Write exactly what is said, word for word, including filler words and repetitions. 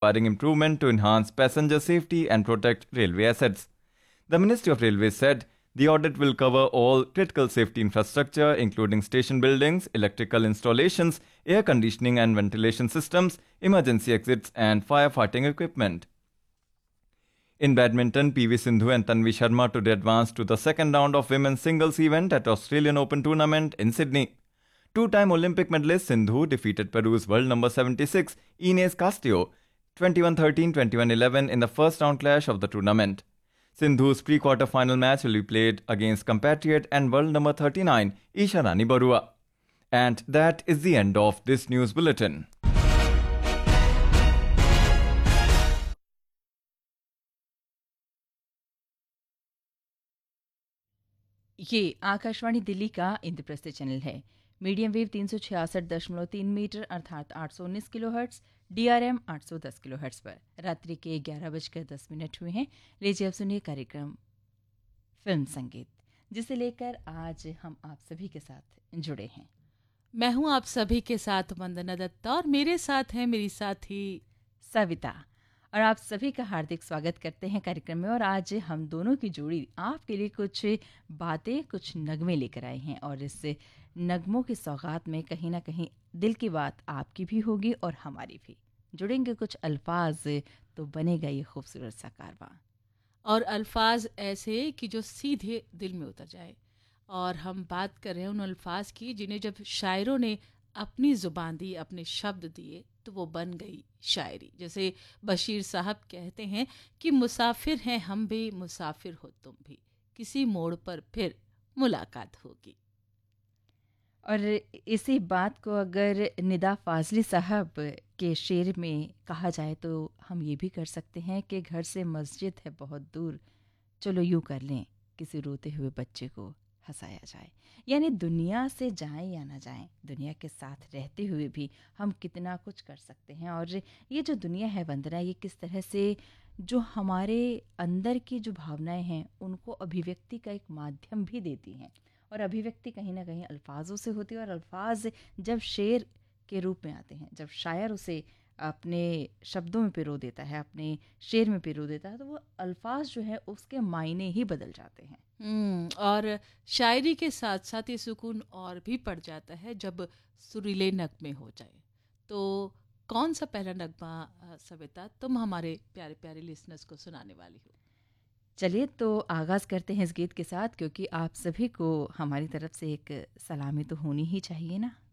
inspiring improvement to enhance passenger safety and protect railway assets. The Ministry of Railways said the audit will cover all critical safety infrastructure, including station buildings, electrical installations, air conditioning and ventilation systems, emergency exits, and firefighting equipment. In badminton, P V Sindhu and Tanvi Sharma today advanced to the second round of women's singles event at Australian Open tournament in Sydney. Two-time Olympic medalist Sindhu defeated Peru's world number seventy-six, Inés Castillo, twenty-one thirteen, twenty-one eleven in the first round clash of the tournament. Sindhu's pre-quarter final match will be played against compatriot and world number thirty-nine, Isha Rani Barua. And that is the end of this news bulletin. ये आकाशवाणी दिल्ली का Indraprastha channel है। Medium wave तीन सौ छियासठ दशमलव तीन metre अर्थात आठ सौ उन्नीस kilo hertz, D R M आठ सौ दस किलो हर्ट्स पर रात्रि के ग्यारह बजकर दस मिनट हुए हैं। लीजिए अब सुनिए कार्यक्रम फिल्म संगीत, जिसे लेकर आज हम आप सभी के साथ जुड़े हैं। मैं हूं आप सभी के साथ वंदना दत्ता और मेरे साथ हैं मेरी साथी सविता, और आप सभी का हार्दिक स्वागत करते हैं कार्यक्रम में। और आज हम दोनों की जोड़ी आपके लिए कुछ बातें, कुछ नगमे लेकर आए हैं, और इस नगमों की सौगात में कहीं ना कहीं दिल की बात आपकी भी होगी और हमारी भी। जुड़ेंगे कुछ अल्फाज तो बनेगा ये खूबसूरत सा कारवां, और अल्फाज ऐसे कि जो सीधे दिल में उतर जाए। और हम बात कर रहे हैं उन अल्फाज की जिन्हें जब शायरों ने अपनी ज़ुबान दी, अपने शब्द दिए, तो वो बन गई शायरी। जैसे बशीर साहब कहते हैं कि मुसाफिर हैं हम भी, मुसाफिर हो तुम भी, किसी मोड़ पर फिर मुलाकात होगी। और इसी बात को अगर निदा फाजली साहब के शेर में कहा जाए तो हम ये भी कर सकते हैं कि घर से मस्जिद है बहुत दूर, चलो यूँ कर लें किसी रोते हुए बच्चे को हंसाया जाए। यानी दुनिया से जाएं या ना जाएं, दुनिया के साथ रहते हुए भी हम कितना कुछ कर सकते हैं। और ये जो दुनिया है वंदना, ये किस तरह से जो हमारे अंदर की जो भावनाएं हैं उनको अभिव्यक्ति का एक माध्यम भी देती हैं। और अभिव्यक्ति कहीं ना कहीं अल्फाजों से होती है, और अल्फाज जब शेर के रूप में आते हैं, जब शायर उसे अपने शब्दों में पिरो देता है, अपने शेर में पिरो देता है, तो वो अल्फाज जो है उसके मायने ही बदल जाते हैं। हम्म और शायरी के साथ साथ ये सुकून और भी पड़ जाता है जब सुरीले नगमे हो जाए। तो कौन सा पहला नगमा सविता तुम हमारे प्यारे प्यारे लिसनर्स को सुनाने वाली हो? चलिए तो आगाज़ करते हैं इस गीत के साथ, क्योंकि आप सभी को हमारी तरफ से एक सलामी तो होनी ही चाहिए ना।